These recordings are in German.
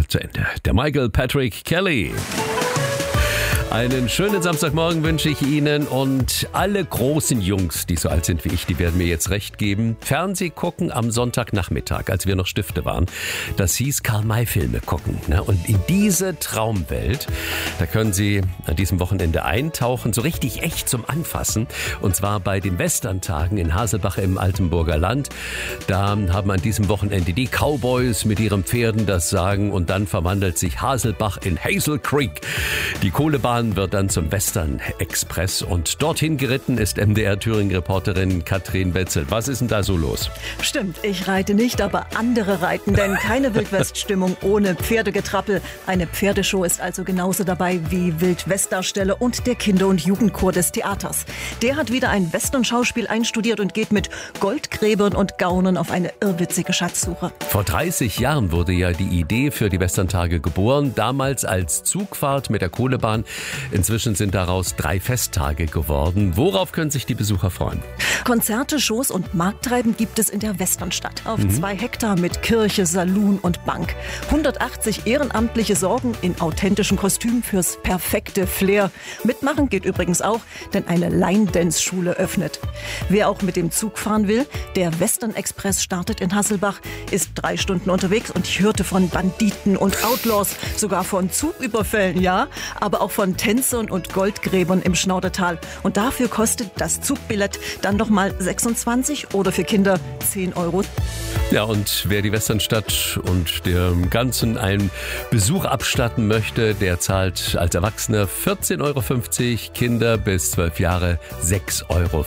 zu Ende. Der Michael Patrick Kelly. Einen schönen Samstagmorgen wünsche ich Ihnen und alle großen Jungs, die so alt sind wie ich, die werden mir jetzt recht geben. Fernseh gucken am Sonntagnachmittag, als wir noch Stifte waren, das hieß Karl-May-Filme gucken. Und in diese Traumwelt, da können Sie an diesem Wochenende eintauchen, so richtig echt zum Anfassen. Und zwar bei den Westerntagen in Haselbach im Altenburger Land. Da haben an diesem Wochenende die Cowboys mit ihren Pferden das Sagen und dann verwandelt sich Haselbach in Hazel Creek. Die Kohlebahn wird dann zum Western Express und dorthin geritten ist MDR-Thüringen-Reporterin Katrin Wetzel. Was ist denn da so los? Stimmt, ich reite nicht, aber andere reiten, denn keine Wildwest-Stimmung ohne Pferdegetrappel. Eine Pferdeshow ist also genauso dabei wie Wildwest-Darsteller und der Kinder- und Jugendchor des Theaters. Der hat wieder ein Western-Schauspiel einstudiert und geht mit Goldgräbern und Gaunern auf eine irrwitzige Schatzsuche. Vor 30 Jahren wurde ja die Idee für die Westerntage geboren, damals als Zugfahrt mit der Kohlebahn. Inzwischen sind daraus 3 Festtage geworden. Worauf können sich die Besucher freuen? Konzerte, Shows und Markttreiben gibt es in der Westernstadt. Auf 2 Hektar mit Kirche, Saloon und Bank. 180 Ehrenamtliche sorgen in authentischen Kostümen fürs perfekte Flair. Mitmachen geht übrigens auch, denn eine Line-Dance-Schule öffnet. Wer auch mit dem Zug fahren will, der Western Express startet in Hasselbach, ist 3 Stunden unterwegs und ich hörte von Banditen und Outlaws, sogar von Zugüberfällen, ja, aber auch von Tänzern und Goldgräbern im Schnaudertal. Und dafür kostet das Zugbillett dann noch mal 26 oder für Kinder 10 Euro. Ja, und wer die Westernstadt und dem Ganzen einen Besuch abstatten möchte, der zahlt als Erwachsener 14,50 Euro, Kinder bis 12 Jahre 6,50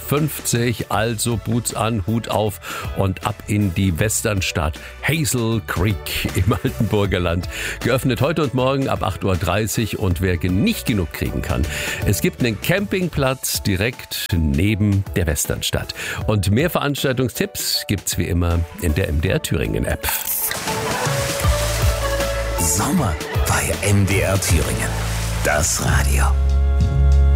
Euro. Also Boots an, Hut auf und ab in die Westernstadt Hazel Creek im Altenburger Land. Geöffnet heute und morgen ab 8:30 Uhr und wer nicht genug kriegen kann, es gibt einen Campingplatz direkt neben der Westernstadt. Und mehr Veranstaltungstipps gibt's wie immer in der MDR Thüringen App. Sommer bei MDR Thüringen. Das Radio.